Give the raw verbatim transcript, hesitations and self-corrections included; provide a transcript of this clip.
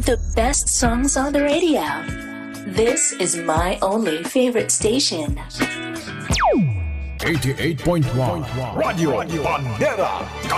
The best songs on the radio. This is my only favorite station. eighty-eight point one Radio Bandera